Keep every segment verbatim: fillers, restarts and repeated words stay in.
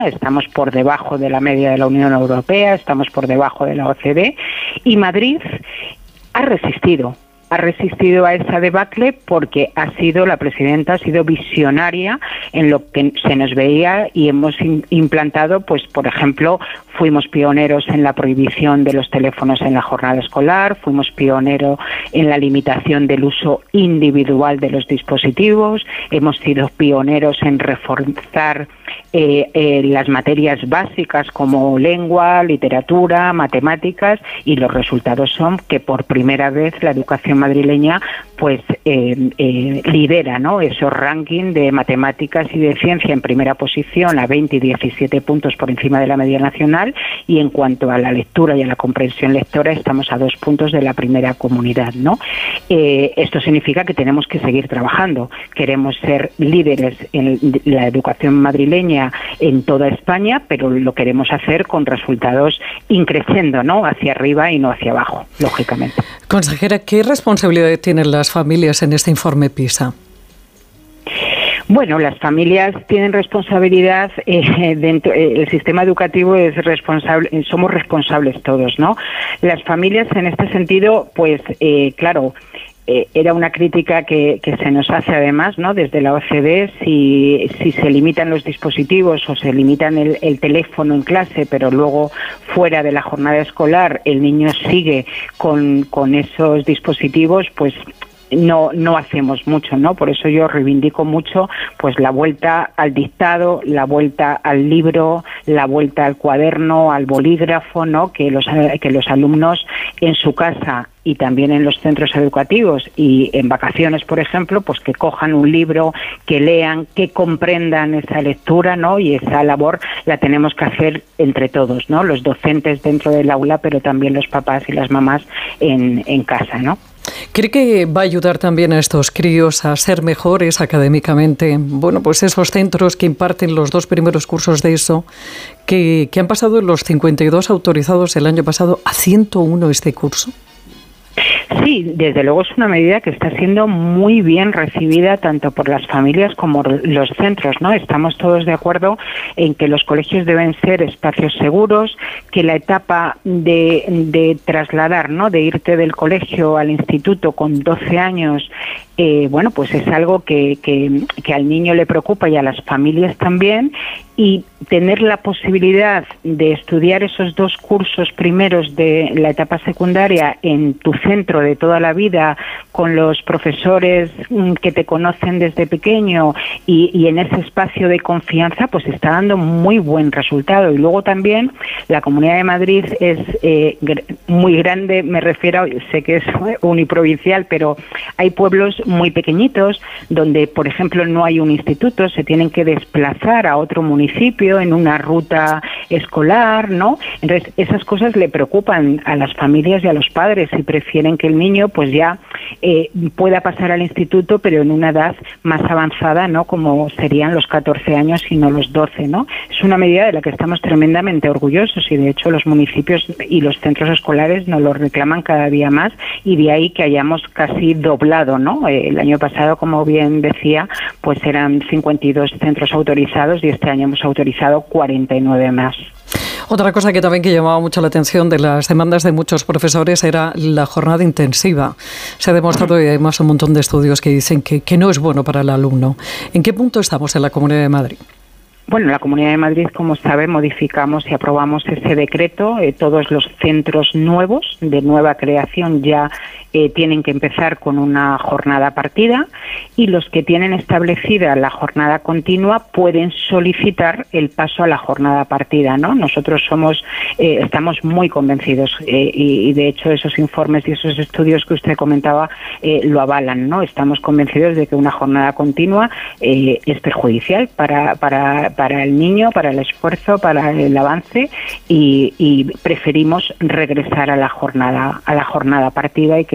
estamos por debajo de la media de la Unión Europea, estamos por debajo de la O C D, y Madrid ha resistido. ha resistido a esa debacle porque ha sido, la presidenta ha sido visionaria en lo que se nos veía y hemos in, implantado, pues por ejemplo, fuimos pioneros en la prohibición de los teléfonos en la jornada escolar, fuimos pioneros en la limitación del uso individual de los dispositivos, hemos sido pioneros en reforzar eh, eh, las materias básicas como lengua, literatura, matemáticas, y los resultados son que por primera vez la educación madrileña pues eh, eh, lidera, ¿no?, esos rankings de matemáticas y de ciencia en primera posición a veinte y diecisiete puntos por encima de la media nacional, y en cuanto a la lectura y a la comprensión lectora estamos a dos puntos de la primera comunidad, ¿no? Eh, esto significa que tenemos que seguir trabajando. Queremos ser líderes en la educación madrileña en toda España, pero lo queremos hacer con resultados increciendo, ¿no?, hacia arriba y no hacia abajo, lógicamente. Consejera, ¿qué responsabilidad tienen las familias en este informe PISA? Bueno, las familias tienen responsabilidad, eh, dentro, eh, el sistema educativo es responsable, somos responsables todos, ¿no? Las familias en este sentido, pues, eh, claro, eh, era una crítica que, que se nos hace además, ¿no?, desde la O C D, si, si se limitan los dispositivos o se limitan el, el teléfono en clase, pero luego fuera de la jornada escolar el niño sigue con, con esos dispositivos, pues no no hacemos mucho, ¿no? Por eso yo reivindico mucho pues la vuelta al dictado, la vuelta al libro, la vuelta al cuaderno, al bolígrafo, ¿no?, que los que los alumnos en su casa y también en los centros educativos y en vacaciones, por ejemplo, pues que cojan un libro, que lean, que comprendan esa lectura, ¿no? Y esa labor la tenemos que hacer entre todos, ¿no? Los docentes dentro del aula, pero también los papás y las mamás en, en casa, ¿no? ¿Cree que va a ayudar también a estos críos a ser mejores académicamente? Bueno, pues esos centros que imparten los dos primeros cursos de eso, que, que han pasado de los cincuenta y dos autorizados el año pasado a ciento uno este curso. Sí, desde luego es una medida que está siendo muy bien recibida tanto por las familias como los centros, ¿no? Estamos todos de acuerdo en que los colegios deben ser espacios seguros, que la etapa de, de trasladar, ¿no?, de irte del colegio al instituto con doce años, eh, bueno, pues es algo que, que, que al niño le preocupa y a las familias también, y tener la posibilidad de estudiar esos dos cursos primeros de la etapa secundaria en tu centro de toda la vida, con los profesores que te conocen desde pequeño y, y en ese espacio de confianza, pues está dando muy buen resultado. Y luego también la Comunidad de Madrid es eh, muy grande, me refiero, sé que es uniprovincial, pero hay pueblos muy pequeñitos donde, por ejemplo, no hay un instituto, se tienen que desplazar a otro municipio en una ruta escolar, ¿no? Entonces, esas cosas le preocupan a las familias y a los padres y prefieren que el niño pues ya eh, pueda pasar al instituto, pero en una edad más avanzada, ¿no?, como serían los catorce años y no los doce, ¿no? Es una medida de la que estamos tremendamente orgullosos y de hecho los municipios y los centros escolares nos lo reclaman cada día más, y de ahí que hayamos casi doblado, ¿no? Eh, el año pasado, como bien decía, pues eran cincuenta y dos centros autorizados y este año hemos autorizado cuarenta y nueve más. Otra cosa que también que llamaba mucho la atención de las demandas de muchos profesores era la jornada intensiva. Se ha demostrado, y además un montón de estudios que dicen que, que no es bueno para el alumno. ¿En qué punto estamos en la Comunidad de Madrid? Bueno, en la Comunidad de Madrid, como sabe, modificamos y aprobamos ese decreto. Eh, todos los centros nuevos de nueva creación ya eh, tienen que empezar con una jornada partida, y los que tienen establecida la jornada continua pueden solicitar el paso a la jornada partida, ¿no? Nosotros somos, eh, estamos muy convencidos eh, y, y de hecho esos informes y esos estudios que usted comentaba eh, lo avalan, ¿no? Estamos convencidos de que una jornada continua eh, es perjudicial para para para el niño, para el esfuerzo, para el avance, y, y preferimos regresar a la jornada a la jornada partida y que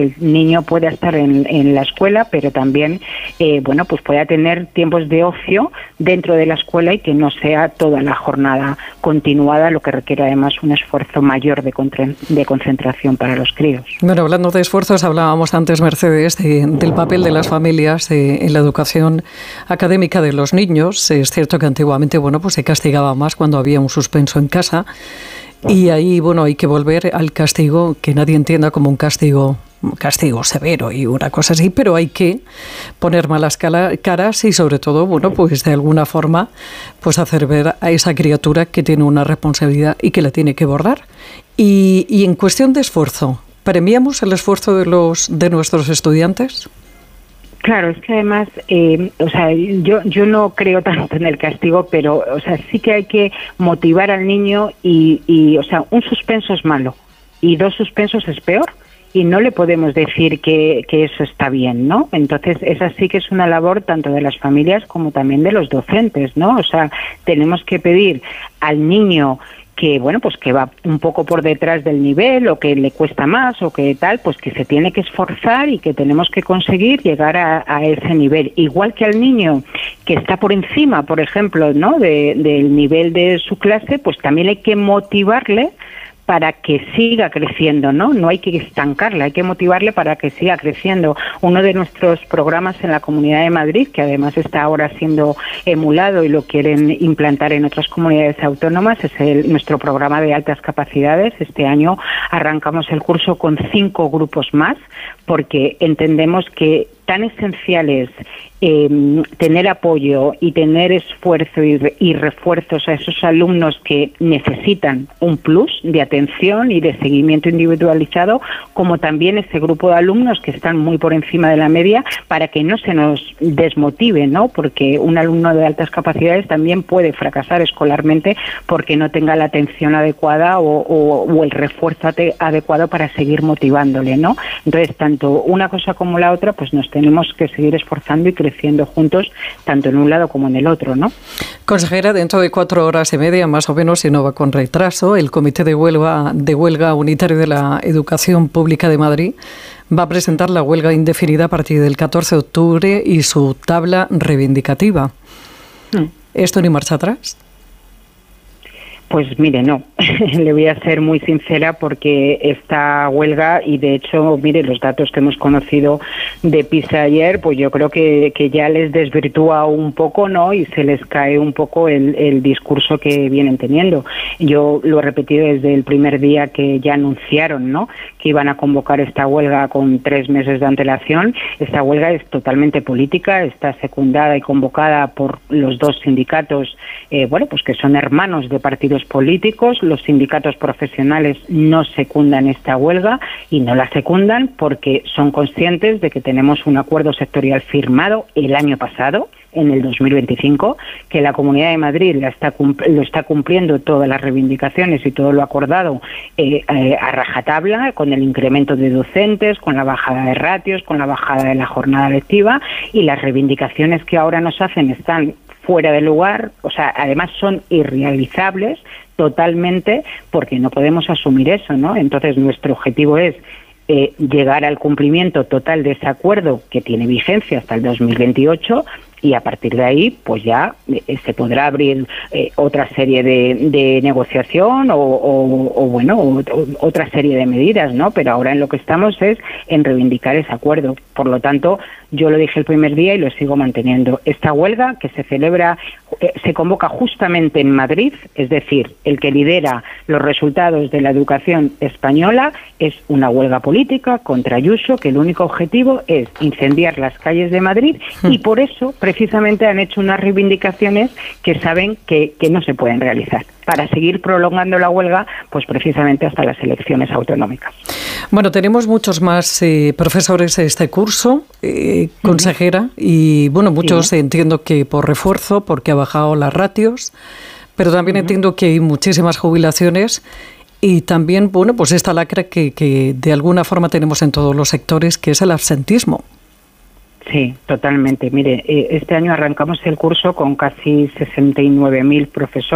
el niño pueda estar en, en la escuela, pero también, eh, bueno, pues pueda tener tiempos de ocio dentro de la escuela y que no sea toda la jornada continuada, lo que requiere además un esfuerzo mayor de, contra, de concentración para los críos. Bueno, hablando de esfuerzos, hablábamos antes, Mercedes, de, del papel de las familias eh, en la educación académica de los niños. Es cierto que antiguamente, bueno, pues se castigaba más cuando había un suspenso en casa. Y ahí, bueno, hay que volver al castigo, que nadie entienda como un castigo, un castigo severo y una cosa así, pero hay que poner malas caras y sobre todo, bueno, pues de alguna forma, pues hacer ver a esa criatura que tiene una responsabilidad y que la tiene que bordar. Y, y en cuestión de esfuerzo, ¿premiamos el esfuerzo de los de nuestros estudiantes? Claro, es que además, eh, o sea, yo yo no creo tanto en el castigo, pero, o sea, sí que hay que motivar al niño y, y, o sea, un suspenso es malo y dos suspensos es peor y no le podemos decir que, que eso está bien, ¿no? Entonces, esa sí que es una labor tanto de las familias como también de los docentes, ¿no? O sea, tenemos que pedir al niño que, bueno, pues que va un poco por detrás del nivel o que le cuesta más o que tal, pues que se tiene que esforzar y que tenemos que conseguir llegar a, a ese nivel. Igual que al niño que está por encima, por ejemplo, ¿no?, de, del nivel de su clase, pues también hay que motivarle para que siga creciendo, ¿no? No hay que estancarla, hay que motivarle para que siga creciendo. Uno de nuestros programas en la Comunidad de Madrid, que además está ahora siendo emulado y lo quieren implantar en otras comunidades autónomas, es el, nuestro programa de altas capacidades. Este año arrancamos el curso con cinco grupos más, porque entendemos que tan esencial es eh, tener apoyo y tener esfuerzo y, re, y refuerzos a esos alumnos que necesitan un plus de atención y de seguimiento individualizado, como también ese grupo de alumnos que están muy por encima de la media, para que no se nos desmotive, ¿no? Porque un alumno de altas capacidades también puede fracasar escolarmente porque no tenga la atención adecuada o, o, o el refuerzo adecuado para seguir motivándole, ¿no? Entonces, tanto una cosa como la otra, pues nos tenemos que seguir esforzando y creciendo juntos, tanto en un lado como en el otro, ¿no? Consejera, dentro de cuatro horas y media, más o menos, si no va con retraso, el Comité de Huelga, de Huelga Unitario de la Educación Pública de Madrid va a presentar la huelga indefinida a partir del catorce de octubre y su tabla reivindicativa. Mm. ¿Esto ni marcha atrás? Pues mire, no, le voy a ser muy sincera porque esta huelga, y de hecho, mire, los datos que hemos conocido de PISA ayer, pues yo creo que, que ya les desvirtúa un poco, ¿no? Y se les cae un poco el, el discurso que vienen teniendo. Yo lo he repetido desde el primer día que ya anunciaron, ¿no?, que iban a convocar esta huelga con tres meses de antelación. Esta huelga es totalmente política, está secundada y convocada por los dos sindicatos, eh, bueno, pues que son hermanos de partidos políticos. Los sindicatos profesionales no secundan esta huelga y no la secundan porque son conscientes de que tenemos un acuerdo sectorial firmado el año pasado, en el dos mil veinticinco, que la Comunidad de Madrid la está lo está cumpliendo todas las reivindicaciones y todo lo acordado eh, eh, a rajatabla, con el incremento de docentes, con la bajada de ratios, con la bajada de la jornada lectiva, y las reivindicaciones que ahora nos hacen están fuera de lugar, o sea, además son irrealizables totalmente porque no podemos asumir eso, ¿no? Entonces nuestro objetivo es eh, llegar al cumplimiento total de ese acuerdo que tiene vigencia hasta el dos mil veintiocho, y a partir de ahí pues ya eh, se podrá abrir eh, otra serie de, de negociación o, o, o bueno o, o, otra serie de medidas, ¿no? Pero ahora en lo que estamos es en reivindicar ese acuerdo. Por lo tanto, yo lo dije el primer día y lo sigo manteniendo. Esta huelga, que se celebra, eh, se convoca justamente en Madrid, es decir, el que lidera los resultados de la educación española, es una huelga política contra Ayuso, que el único objetivo es incendiar las calles de Madrid, y por eso precisamente han hecho unas reivindicaciones que saben que, que no se pueden realizar, para seguir prolongando la huelga, pues precisamente hasta las elecciones autonómicas. Bueno, tenemos muchos más eh, profesores este curso, eh, consejera, uh-huh. y bueno, muchos sí. entiendo que por refuerzo, porque ha bajado las ratios, pero también uh-huh. entiendo que hay muchísimas jubilaciones y también, bueno, pues esta lacra que, que de alguna forma tenemos en todos los sectores, que es el absentismo. Sí, totalmente. Mire, este año arrancamos el curso con casi sesenta y nueve mil profesores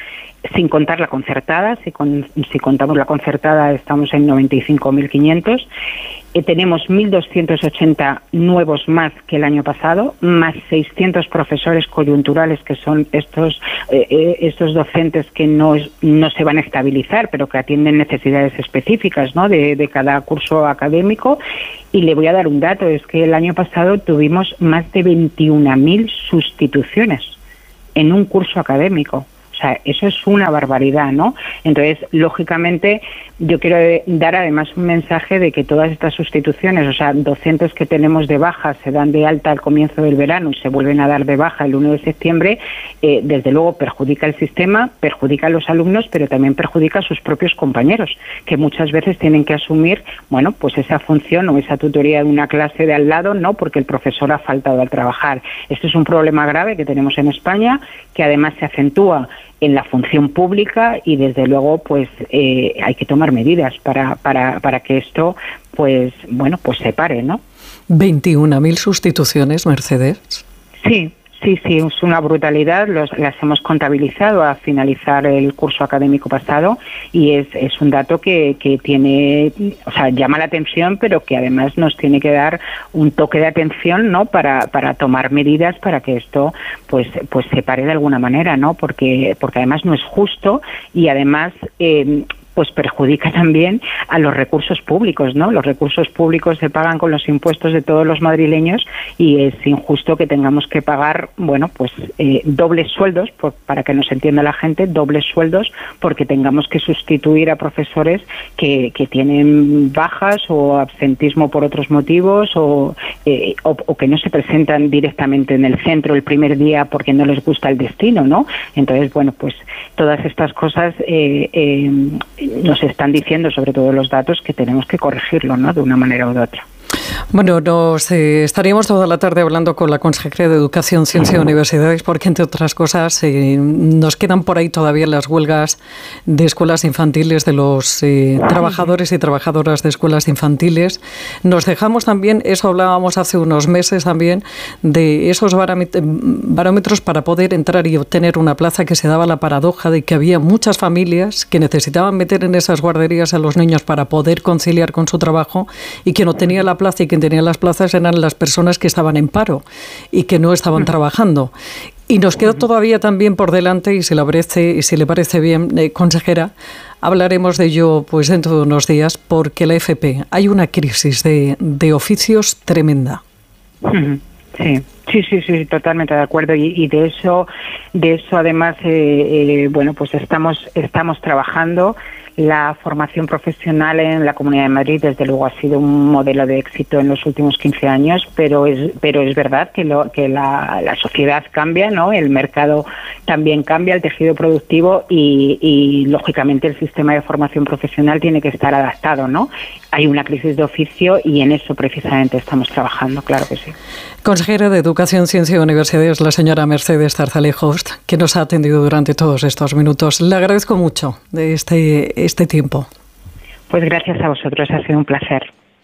sin contar la concertada. Si, con, si contamos la concertada estamos en noventa y cinco mil quinientos. Eh, tenemos mil doscientos ochenta nuevos más que el año pasado, más seiscientos profesores coyunturales, que son estos eh, eh, estos docentes que no, no se van a estabilizar, pero que atienden necesidades específicas, ¿no?, de, de cada curso académico. Y le voy a dar un dato, es que el año pasado tuvimos más de veintiuna mil sustituciones en un curso académico. O sea, eso es una barbaridad, ¿no? Entonces, lógicamente, yo quiero dar además un mensaje de que todas estas sustituciones, o sea, docentes que tenemos de baja se dan de alta al comienzo del verano y se vuelven a dar de baja el uno de septiembre, eh, desde luego perjudica el sistema, perjudica a los alumnos, pero también perjudica a sus propios compañeros, que muchas veces tienen que asumir, bueno, pues esa función o esa tutoría de una clase de al lado, ¿no?, porque el profesor ha faltado al trabajar. Esto es un problema grave que tenemos en España, que además se acentúa en la función pública y desde luego pues eh, hay que tomar medidas para, para, para que esto pues bueno pues se pare, ¿no? veintiuna mil sustituciones, Mercedes. Sí. Sí, sí, es una brutalidad, los, las hemos contabilizado a finalizar el curso académico pasado y es, es un dato que, que tiene, o sea, llama la atención, pero que además nos tiene que dar un toque de atención, ¿no?, para, para tomar medidas para que esto pues pues se pare de alguna manera, ¿no?, porque, porque además no es justo y además eh, pues perjudica también a los recursos públicos, ¿no? Los recursos públicos se pagan con los impuestos de todos los madrileños y es injusto que tengamos que pagar, bueno, pues eh, dobles sueldos, por, para que nos entienda la gente, dobles sueldos porque tengamos que sustituir a profesores que, que tienen bajas o absentismo por otros motivos o, eh, o, o que no se presentan directamente en el centro el primer día porque no les gusta el destino, ¿no? Entonces, bueno, pues todas estas cosas eh, eh, nos están diciendo, sobre todo los datos, que tenemos que corregirlo, ¿no?, de una manera u otra. Bueno, nos eh, estaríamos toda la tarde hablando con la consejera de Educación, Ciencia y Universidades, porque entre otras cosas eh, nos quedan por ahí todavía las huelgas de escuelas infantiles de los eh, trabajadores y trabajadoras de escuelas infantiles. Nos dejamos también, eso hablábamos hace unos meses también, de esos barómetros para poder entrar y obtener una plaza, que se daba la paradoja de que había muchas familias que necesitaban meter en esas guarderías a los niños para poder conciliar con su trabajo y quien no tenía la plaza y quien tenía las plazas eran las personas que estaban en paro y que no estaban trabajando. Y nos queda todavía también por delante, y si le parece, y si le parece bien, eh, consejera, hablaremos de ello pues dentro de unos días, porque la F P hay una crisis de, de oficios tremenda. Sí. Sí, sí, sí, totalmente de acuerdo y, y de eso, de eso además, eh, eh, bueno, pues estamos, estamos trabajando. La formación profesional en la Comunidad de Madrid, desde luego, ha sido un modelo de éxito en los últimos quince años, pero es, pero es verdad que, lo, que la, la sociedad cambia, ¿no? El mercado también cambia, el tejido productivo y, y, lógicamente, el sistema de formación profesional tiene que estar adaptado, ¿no? Hay una crisis de oficio y en eso precisamente estamos trabajando, claro que sí. Consejera de Educación, Ciencia y Universidades, la señora Mercedes Zarzalejos, que nos ha atendido durante todos estos minutos. Le agradezco mucho de este, este tiempo. Pues gracias a vosotros, ha sido un placer.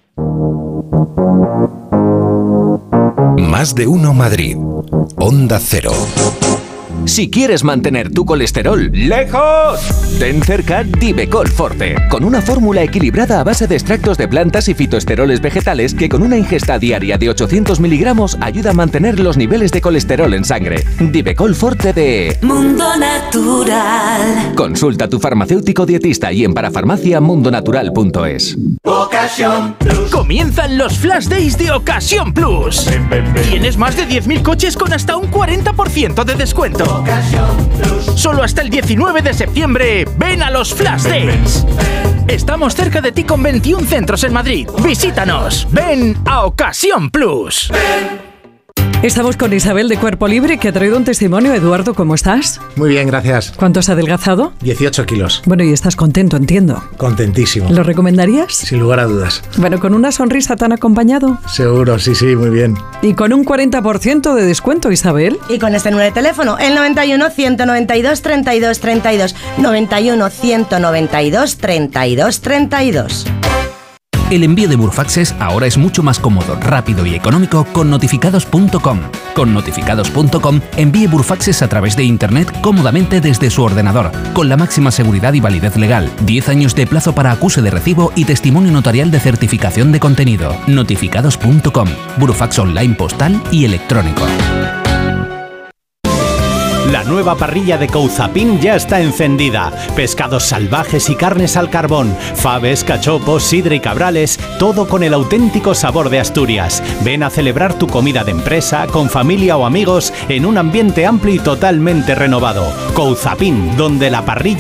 Más de uno Madrid. Onda Cero. Si quieres mantener tu colesterol lejos, ten cerca Divecol Forte, con una fórmula equilibrada a base de extractos de plantas y fitoesteroles vegetales que con una ingesta diaria de ochocientos miligramos ayuda a mantener los niveles de colesterol en sangre. Divecol Forte de Mundo Natural. Consulta a tu farmacéutico dietista y en parafarmacia mundonatural punto es. Ocasión Plus. Comienzan los Flash Days de Ocasión Plus. Ven, ven, ven. Tienes más de diez mil coches con hasta un cuarenta por ciento de descuento. Ocasión Plus. Solo hasta el diecinueve de septiembre, ven a los Flash Days. Estamos cerca de ti con veintiún centros en Madrid. Visítanos. Ven a Ocasión Plus. Ven. Estamos con Isabel de Cuerpo Libre, que ha traído un testimonio. Eduardo, ¿cómo estás? Muy bien, gracias. ¿Cuánto has adelgazado? dieciocho kilos. Bueno, y estás contento, entiendo. Contentísimo. ¿Lo recomendarías? Sin lugar a dudas. Bueno, ¿con una sonrisa tan acompañado? Seguro, sí, sí, muy bien. Y con un cuarenta por ciento de descuento, Isabel. Y con este número de teléfono, el noventa y uno, ciento noventa y dos, treinta y dos, treinta y dos. noventa y uno, ciento noventa y dos, treinta y dos, treinta y dos. El envío de Burofaxes ahora es mucho más cómodo, rápido y económico con notificados punto com. Con notificados punto com envíe Burofaxes a través de internet cómodamente desde su ordenador, con la máxima seguridad y validez legal, diez años de plazo para acuse de recibo y testimonio notarial de certificación de contenido. notificados punto com. Burofax online postal y electrónico. La nueva parrilla de Couzapin ya está encendida. Pescados salvajes y carnes al carbón, faves, cachopos, sidra y cabrales, todo con el auténtico sabor de Asturias. Ven a celebrar tu comida de empresa, con familia o amigos, en un ambiente amplio y totalmente renovado. Couzapin, donde la parrilla